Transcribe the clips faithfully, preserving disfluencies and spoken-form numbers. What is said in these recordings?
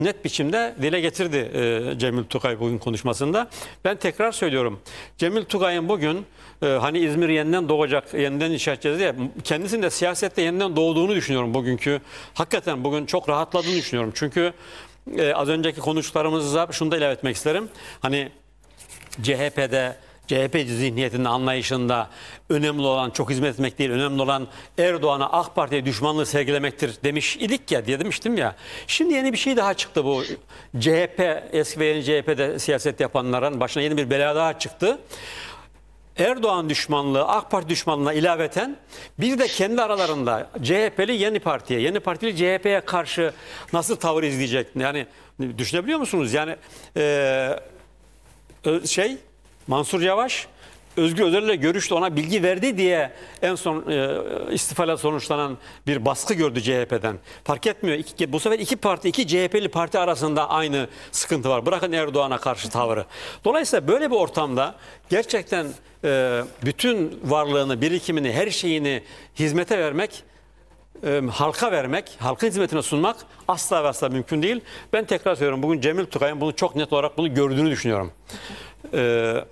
net biçimde dile getirdi e, Cemil Tugay bugün konuşmasında. Ben tekrar söylüyorum. Cemil Tugay'ın bugün e, hani İzmir yeniden doğacak, yeniden inşa edeceğiz diye kendisinin de siyasette yeniden doğduğunu düşünüyorum bugünkü. Hakikaten bugün çok rahatladığını düşünüyorum. Çünkü e, az önceki konuştuklarımızda şunu da ilave etmek isterim. Hani C H P'de C H P zihniyetinin anlayışında önemli olan çok hizmet etmek değil, önemli olan Erdoğan'a, AK Parti'ye düşmanlığı sergilemektir demiş idik ya, diye demiştim ya. Şimdi yeni bir şey daha çıktı bu C H P, eski ve yeni C H P'de siyaset yapanların başına yeni bir bela daha çıktı. Erdoğan düşmanlığı, AK Parti düşmanlığına ilaveten bir de kendi aralarında C H P'li yeni partiye, yeni partili C H P'ye karşı nasıl tavır izleyecek? Yani düşünebiliyor musunuz? Yani e, şey... Mansur Yavaş, Özgür Özel'le görüştü, ona bilgi verdi diye en son e, istifayla sonuçlanan bir baskı gördü C H P'den. Fark etmiyor. İki, bu sefer iki parti, iki C H P'li parti arasında aynı sıkıntı var. Bırakın Erdoğan'a karşı tavrı. Dolayısıyla böyle bir ortamda gerçekten e, bütün varlığını, birikimini, her şeyini hizmete vermek, e, halka vermek, halkın hizmetine sunmak asla ve asla mümkün değil. Ben tekrar söylüyorum, bugün Cemil Tugay'ın bunu çok net olarak bunu gördüğünü düşünüyorum. Ee,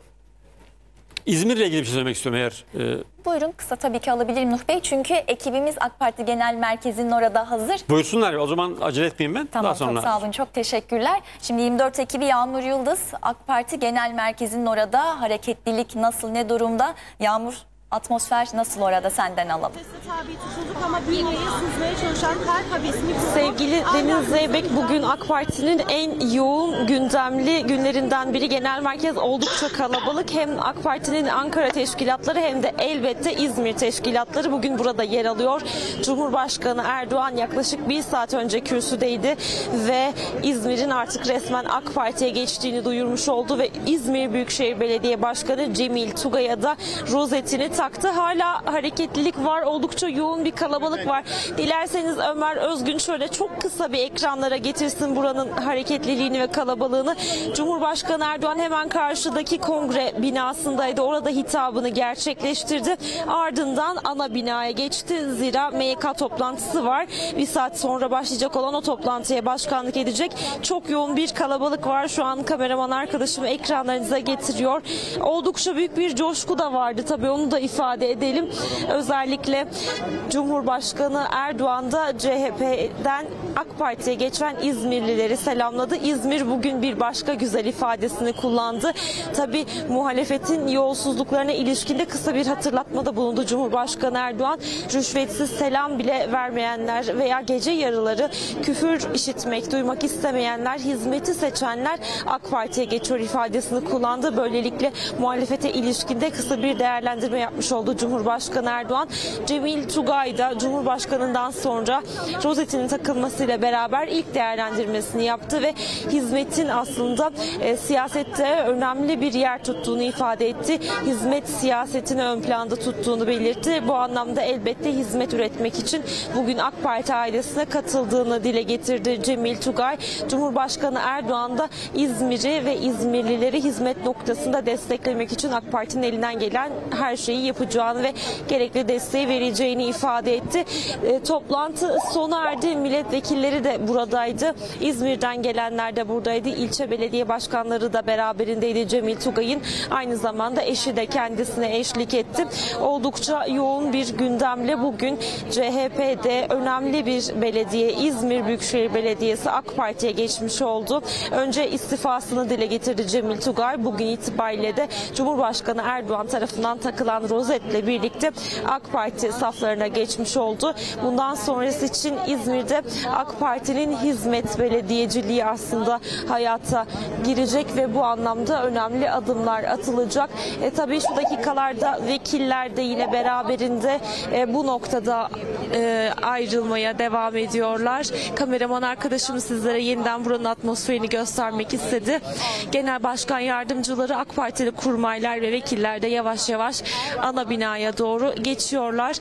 İzmir'le ilgili bir şey söylemek istiyorum eğer. E... Buyurun, kısa tabii ki alabilirim Nuh Bey. Çünkü ekibimiz AK Parti Genel Merkezi'nin orada hazır. Buyursunlar, o zaman acele etmeyeyim ben. Tamam, daha sonra... çok sağ olun, çok teşekkürler. Şimdi yirmi dört ekibi Yağmur Yıldız, AK Parti Genel Merkezi'nin orada. Hareketlilik nasıl, ne durumda? Yağmur, atmosfer nasıl orada, senden alalım. Tabii tutulduk ama bilmeyi sızmaya çalışan kalp habisini... Sevgili Deniz Zeybek, bugün AK Parti'nin en yoğun gündemli günlerinden biri. Genel merkez oldukça kalabalık. Hem AK Parti'nin Ankara teşkilatları hem de elbette İzmir teşkilatları bugün burada yer alıyor. Cumhurbaşkanı Erdoğan yaklaşık bir saat önce kürsüdeydi ve İzmir'in artık resmen AK Parti'ye geçtiğini duyurmuş oldu ve İzmir Büyükşehir Belediye Başkanı Cemil Tugay'a da rozetini taktı. Hala hareketlilik var, oldukça yoğun bir kalabalık var. Dilerseniz Ömer Özgün şöyle çok kısa bir ekranlara getirsin buranın hareketliliğini ve kalabalığını. Cumhurbaşkanı Erdoğan hemen karşıdaki kongre binasındaydı. Orada hitabını gerçekleştirdi. Ardından ana binaya geçti. Zira M Y K toplantısı var. Bir saat sonra başlayacak olan o toplantıya başkanlık edecek. Çok yoğun bir kalabalık var. Şu an kameraman arkadaşım ekranlarınıza getiriyor. Oldukça büyük bir coşku da vardı. Tabii onu da ifade edelim. Özellikle Cumhurbaşkanı Erdoğan da C H P'den AK Parti'ye geçen İzmirlileri selamladı. İzmir bugün bir başka güzel ifadesini kullandı. Tabii muhalefetin yolsuzluklarına ilişkin de kısa bir hatırlatmada bulundu Cumhurbaşkanı Erdoğan. Rüşvetsiz selam bile vermeyenler veya gece yarıları küfür işitmek, duymak istemeyenler, hizmeti seçenler AK Parti'ye geçiyor ifadesini kullandı. Böylelikle muhalefete ilişkin de kısa bir değerlendirme yapmış oldu Cumhurbaşkanı Erdoğan. Cemil Tugay da Cumhurbaşkanı'ndan sonra rozetinin takılmasıyla beraber ilk değerlendirmesini yaptı ve hizmetin aslında e, siyasette önemli bir yer tuttuğunu ifade etti. Hizmet siyasetini ön planda tuttuğunu belirtti. Bu anlamda elbette hizmet üretmek için bugün AK Parti ailesine katıldığını dile getirdi Cemil Tugay. Cumhurbaşkanı Erdoğan da İzmir'i ve İzmirlileri hizmet noktasında desteklemek için AK Parti'nin elinden gelen her şeyi yapacağını ve gerekli desteği vereceğini ifade etti. E, toplantı sona erdi. Milletvekilleri de buradaydı. İzmir'den gelenler de buradaydı. İlçe belediye başkanları da beraberindeydi Cemil Tugay'ın. Aynı zamanda eşi de kendisine eşlik etti. Oldukça yoğun bir gündemle bugün C H P'de önemli bir belediye, İzmir Büyükşehir Belediyesi AK Parti'ye geçmiş oldu. Önce istifasını dile getirdi Cemil Tugay. Bugün itibariyle de Cumhurbaşkanı Erdoğan tarafından takılan rozetle birlikte AK Parti saflarına geçmiş oldu. Bundan sonrası için İzmir'de AK Parti'nin hizmet belediyeciliği aslında hayata girecek ve bu anlamda önemli adımlar atılacak. E, tabii şu dakikalarda vekiller de yine beraberinde e, bu noktada e, ayrılmaya devam ediyorlar. Kameraman arkadaşım sizlere yeniden buranın atmosferini göstermek istedi. Genel Başkan Yardımcıları, AK Partili kurmaylar ve vekiller de yavaş yavaş ana binaya doğru geçiyorlar.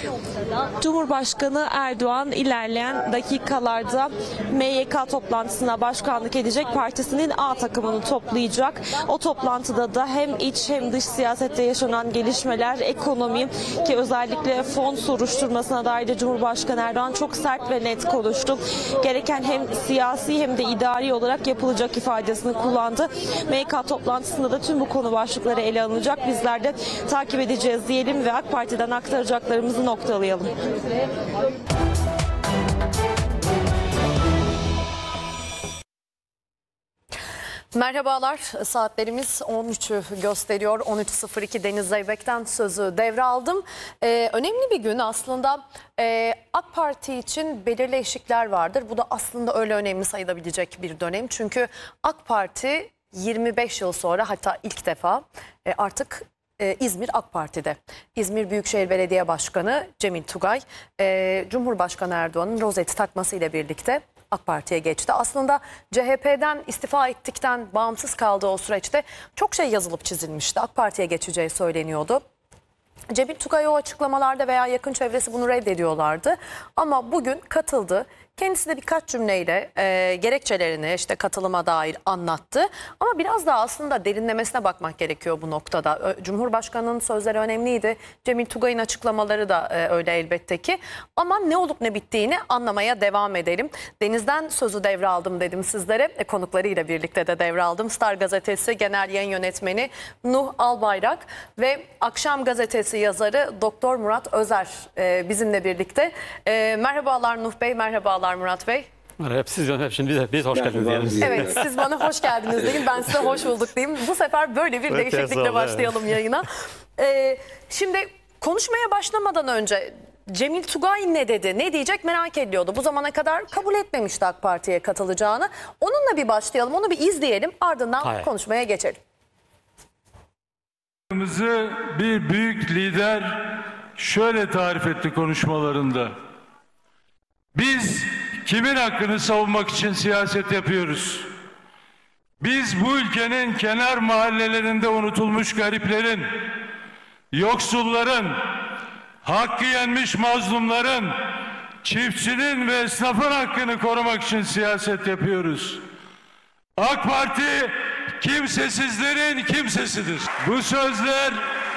Cumhurbaşkanı Erdoğan ilerleyen dakikalarda M Y K toplantısına başkanlık edecek, partisinin A takımını toplayacak. O toplantıda da hem iç hem dış siyasette yaşanan gelişmeler, ekonomi ki özellikle fon soruşturmasına dair ayda Cumhurbaşkanı Erdoğan çok sert ve net konuştu. Gereken hem siyasi hem de idari olarak yapılacak ifadesini kullandı. M K toplantısında da tüm bu konu başlıkları ele alınacak. Bizler de takip edeceğiz diyelim ve AK Parti'den aktaracaklarımızı noktalayalım. Merhabalar, saatlerimiz on üçü gösteriyor. on üç sıfır iki Deniz Zeybek'ten sözü devraldım. Ee, önemli bir gün aslında. Ee, AK Parti için belirli eşikler vardır. Bu da aslında öyle önemli sayılabilecek bir dönem. Çünkü AK Parti yirmi beş yıl sonra, hatta ilk defa e, artık e, İzmir AK Parti'de. İzmir Büyükşehir Belediye Başkanı Cemil Tugay, e, Cumhurbaşkanı Erdoğan'ın rozeti takmasıyla birlikte AK Parti'ye geçti. Aslında C H P'den istifa ettikten bağımsız kaldığı o süreçte çok şey yazılıp çizilmişti. AK Parti'ye geçeceği söyleniyordu. Cemil Tugay o açıklamalarda veya yakın çevresi bunu reddediyorlardı. Ama bugün katıldı. Kendisi de birkaç cümleyle e, gerekçelerini işte katılıma dair anlattı. Ama biraz daha aslında derinlemesine bakmak gerekiyor bu noktada. Ö, Cumhurbaşkanının sözleri önemliydi. Cemil Tugay'ın açıklamaları da e, öyle elbette ki. Ama ne olup ne bittiğini anlamaya devam edelim. Deniz'den sözü devraldım dedim sizlere. E, konuklarıyla birlikte de devraldım. Star Gazetesi Genel Yayın Yönetmeni Nuh Albayrak ve Akşam Gazetesi yazarı Doktor Murat Özer e, bizimle birlikte. E, merhabalar Nuh Bey, merhabalar Murat Bey. Hep siz hep şimdi biz, biz hoş geldiniz diyelim. Evet, siz bana hoş geldiniz deyin, ben size hoş bulduk diyeyim. Bu sefer böyle bir Evet, değişiklikle oldu, başlayalım evet. yayına. Ee, şimdi konuşmaya başlamadan önce Cemil Tugay ne dedi, ne diyecek merak ediyordu. Bu zamana kadar kabul etmemişti AK Parti'ye katılacağını. Onunla bir başlayalım, onu bir izleyelim, ardından Hayır. konuşmaya geçelim. Bir büyük lider şöyle tarif etti konuşmalarında. Biz kimin hakkını savunmak için siyaset yapıyoruz? Biz bu ülkenin kenar mahallelerinde unutulmuş gariplerin, yoksulların, hakkı yenmiş mazlumların, çiftçinin ve esnafın hakkını korumak için siyaset yapıyoruz. AK Parti kimsesizlerin kimsesidir. Bu sözler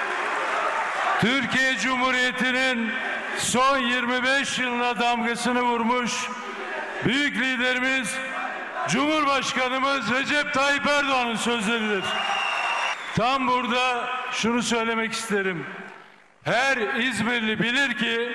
Türkiye Cumhuriyeti'nin son yirmi beş yılına damgasını vurmuş büyük liderimiz Cumhurbaşkanımız Recep Tayyip Erdoğan'ın sözleridir. Tam burada şunu söylemek isterim. Her İzmirli bilir ki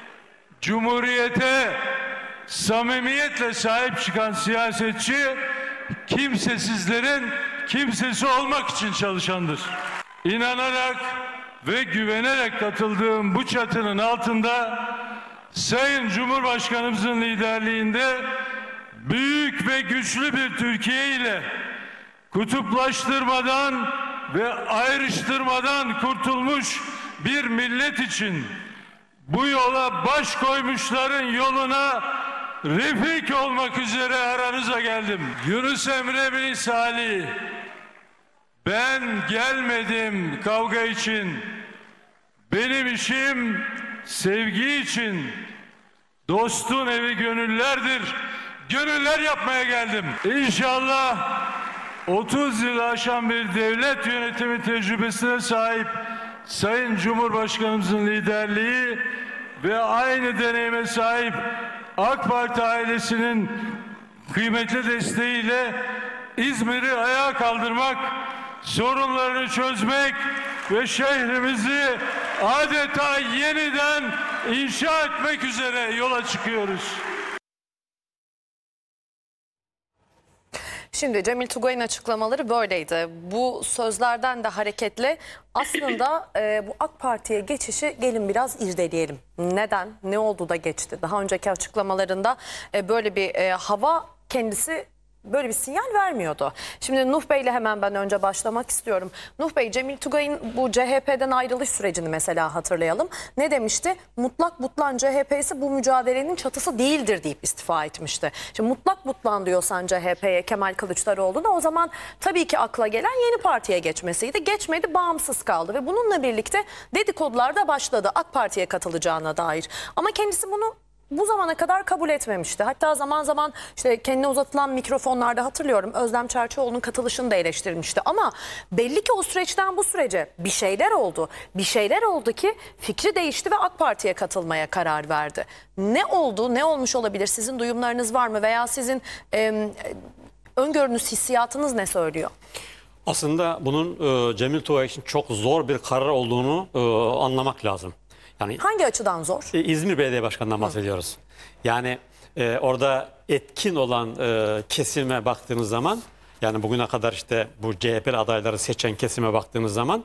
Cumhuriyete samimiyetle sahip çıkan siyasetçi kimsesizlerin kimsesi olmak için çalışandır. İnanarak ve güvenerek katıldığım bu çatının altında Sayın Cumhurbaşkanımızın liderliğinde büyük ve güçlü bir Türkiye ile kutuplaştırmadan ve ayrıştırmadan kurtulmuş bir millet için bu yola baş koymuşların yoluna refik olmak üzere aranıza geldim. Yunus Emre misali, ben gelmedim kavga için, benim işim sevgi için, dostun evi gönüllerdir, gönüller yapmaya geldim. İnşallah otuz yıl aşan bir devlet yönetimi tecrübesine sahip Sayın Cumhurbaşkanımızın liderliği ve aynı deneyime sahip AK Parti ailesinin kıymetli desteğiyle İzmir'i ayağa kaldırmak, sorunlarını çözmek ve şehrimizi adeta yeniden inşa etmek üzere yola çıkıyoruz. Şimdi Cemil Tugay'ın açıklamaları böyleydi. Bu sözlerden de hareketle aslında e, bu AK Parti'ye geçişi gelin biraz irdeleyelim. Neden? Ne oldu da geçti? Daha önceki açıklamalarında e, böyle bir e, hava kendisi böyle bir sinyal vermiyordu. Şimdi Nuh Bey'le hemen ben önce başlamak istiyorum. Nuh Bey, Cemil Tugay'ın bu C H P'den ayrılış sürecini mesela hatırlayalım. Ne demişti? Mutlak butlan C H P'si bu mücadelenin çatısı değildir deyip istifa etmişti. Şimdi mutlak butlan diyorsan C H P'ye, Kemal Kılıçdaroğlu'na, o zaman tabii ki akla gelen yeni partiye geçmesiydi. Geçmedi, bağımsız kaldı ve bununla birlikte dedikodular da başladı AK Parti'ye katılacağına dair. Ama kendisi bunu bu zamana kadar kabul etmemişti. Hatta zaman zaman işte kendine uzatılan mikrofonlarda hatırlıyorum Özlem Çerçioğlu'nun katılışını da eleştirmişti. Ama belli ki o süreçten bu sürece bir şeyler oldu. Bir şeyler oldu ki fikri değişti ve AK Parti'ye katılmaya karar verdi. Ne oldu, ne olmuş olabilir? Sizin duyumlarınız var mı? Veya sizin e, öngörünüz, hissiyatınız ne söylüyor? Aslında bunun e, Cemil Tugay için çok zor bir karar olduğunu e, anlamak lazım. Yani Hangi açıdan zor? e, İzmir Belediye Başkanı'ndan bahsediyoruz. Yani e, orada etkin olan e, kesime baktığınız zaman, yani bugüne kadar işte bu C H P'li adayları seçen kesime baktığınız zaman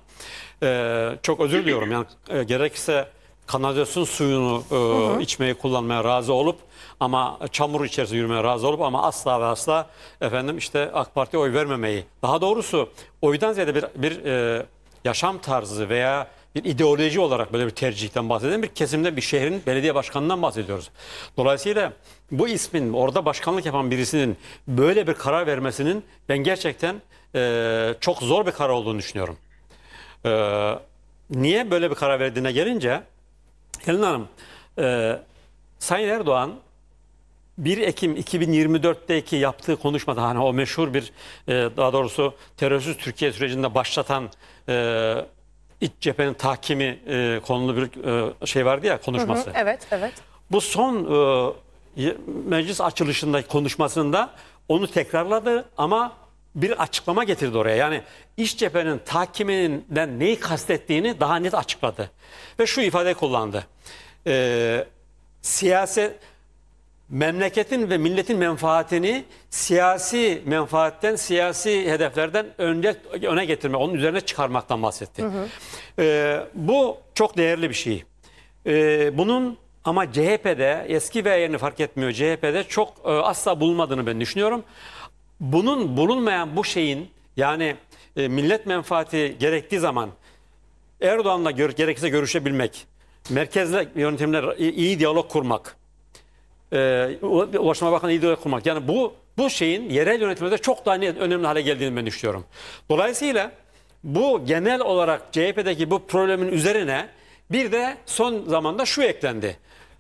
e, çok özür diliyorum. Yani e, gerekirse kanalizasyon suyunu e, hı hı. içmeyi kullanmaya razı olup ama çamur içerisinde yürümeye razı olup ama asla ve asla efendim işte AK Parti'ye oy vermemeyi, daha doğrusu oydan ziyade bir, bir e, yaşam tarzı veya bir ideoloji olarak böyle bir tercihten bahseden bir kesimde bir şehrin belediye başkanından bahsediyoruz. Dolayısıyla bu ismin orada başkanlık yapan birisinin böyle bir karar vermesinin ben gerçekten e, çok zor bir karar olduğunu düşünüyorum. E, niye böyle bir karar verdiğine gelince Helin Hanım, e, Sayın Erdoğan bir Ekim iki bin yirmi dörtteki yaptığı konuşmada, hani o meşhur bir e, daha doğrusu terörsüz Türkiye sürecinde başlatan e, İç cephenin tahkimi e, konulu bir e, şey vardı ya, konuşması. Hı hı, evet, evet. Bu son e, meclis açılışındaki konuşmasında onu tekrarladı ama bir açıklama getirdi oraya. Yani iç cephenin tahkiminden neyi kastettiğini daha net açıkladı. Ve şu ifadeyi kullandı. E, siyaset, memleketin ve milletin menfaatini siyasi menfaatten, siyasi hedeflerden önce, öne getirme, onun üzerine çıkarmaktan bahsetti. Hı hı. Ee, bu çok değerli bir şey. Ee, bunun ama C H P'de, eski veya yeni fark etmiyor, C H P'de çok e, asla bulunmadığını ben düşünüyorum. Bunun bulunmayan bu şeyin, yani e, millet menfaati gerektiği zaman Erdoğan'la gör, gerekirse görüşebilmek, merkezle yönetimler iyi diyalog kurmak, Ee, Ulaştırma Bakanı iyi diyalog kurmak. Yani bu bu şeyin yerel yönetimde çok daha önemli hale geldiğini ben düşünüyorum. Dolayısıyla bu genel olarak C H P'deki bu problemin üzerine bir de son zamanda şu eklendi.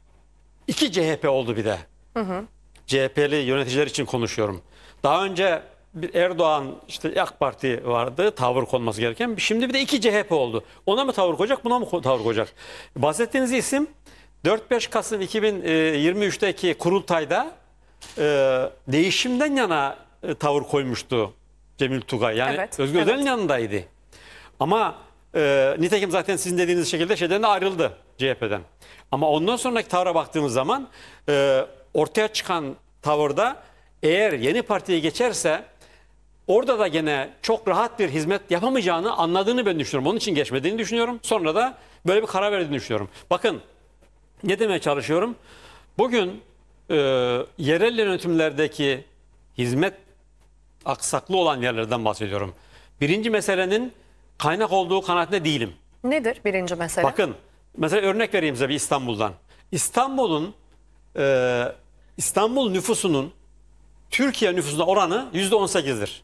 İki C H P oldu bir de. Hı hı. C H P'li yöneticiler için konuşuyorum. Daha önce bir Erdoğan, işte AK Parti vardı, tavır konması gereken. Şimdi bir de iki C H P oldu. Ona mı tavır koyacak, buna mı tavır koyacak? Bahsettiğiniz isim dört beş Kasım iki bin yirmi üçteki kurultayda e, değişimden yana e, tavır koymuştu Cemil Tugay. Yani evet, Özgür Özel'in evet. yanındaydı. Ama e, nitekim zaten sizin dediğiniz şekilde şeyden de ayrıldı C H P'den. Ama ondan sonraki tavra baktığımız zaman e, ortaya çıkan tavırda eğer yeni partiye geçerse orada da gene çok rahat bir hizmet yapamayacağını anladığını ben düşünüyorum. Onun için geçmediğini düşünüyorum. Sonra da böyle bir karar verdiğini düşünüyorum. Bakın, ne demeye çalışıyorum? Bugün e, yerel yönetimlerdeki hizmet aksaklı olan yerlerden bahsediyorum. Birinci meselenin kaynak olduğu kanaatinde değilim. Nedir birinci mesele? Bakın, mesela örnek vereyim size bir İstanbul'dan. İstanbul'un e, İstanbul nüfusunun Türkiye nüfusuna oranı yüzde on sekizdir.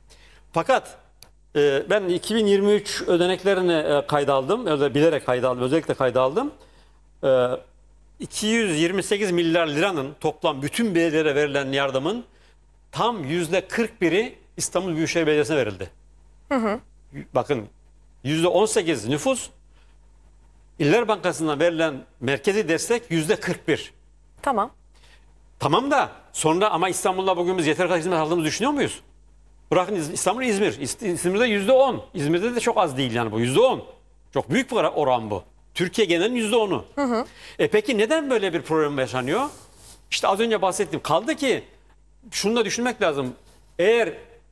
Fakat e, ben iki bin yirmi üç ödeneklerini e, kayda aldım. Öyle bilerek kayda aldım. Özellikle kayda aldım. E, iki yüz yirmi sekiz milyar liranın toplam bütün belediyelere verilen yardımın tam yüzde kırk biri İstanbul Büyükşehir Belediyesi'ne verildi. Hı hı. Bakın, yüzde on sekiz nüfus, İller Bankası'ndan verilen merkezi destek yüzde kırk bir. Tamam. Tamam da sonra ama İstanbul'da bugün biz yeter kadar hizmet aldığımızı düşünüyor muyuz? Bırakın İstanbul, İzmir. İzmir'de yüzde on. İzmir'de de çok az değil yani bu. Yüzde on. Çok büyük bir oran bu. Türkiye genelinin yüzde onu. Hı hı. E peki neden böyle bir problem yaşanıyor? İşte az önce bahsettim. Kaldı ki şunu da düşünmek lazım. Eğer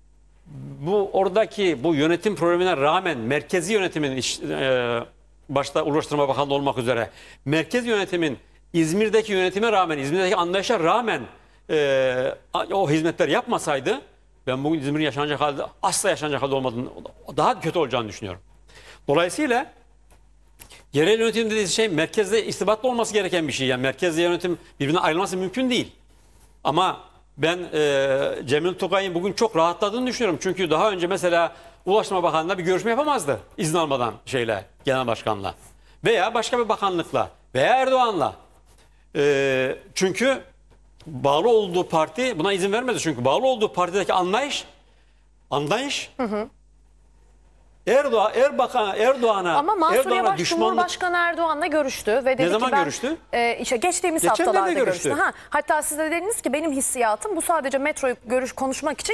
bu oradaki bu yönetim problemine rağmen merkezi yönetimin iş, e, başta Ulaştırma Bakanlığı olmak üzere merkez yönetimin İzmir'deki yönetime rağmen, İzmir'deki anlayışa rağmen e, o hizmetler yapmasaydı ben bugün İzmir'in yaşanacak halde, asla yaşanacak halde olmadığını, daha kötü olacağını düşünüyorum. Dolayısıyla yerel yönetim dediğiniz şey merkezle irtibatlı olması gereken bir şey. Yani merkezle yönetim birbirinden ayrılması mümkün değil. Ama ben e, Cemil Tugay'ın bugün çok rahatladığını düşünüyorum. Çünkü daha önce mesela Ulaştırma Bakanlığı'na bir görüşme yapamazdı izin almadan şeyle, genel başkanla. Veya başka bir bakanlıkla veya Erdoğan'la. E, çünkü bağlı olduğu parti buna izin vermedi. Çünkü bağlı olduğu partideki anlayış anlayış hı hı. Erdoğan, Erbakan, Erdoğan'a Ama Mansur Erdoğan'a Yavaş düşmanlık. Cumhurbaşkanı Erdoğan'la görüştü ve dedi Ne zaman ki ben görüştü? E, işte geçtiğimiz Geçenlerde haftalarda görüştü. görüştü. Ha, hatta siz de dediniz ki benim hissiyatım bu sadece metroyu görüş konuşmak için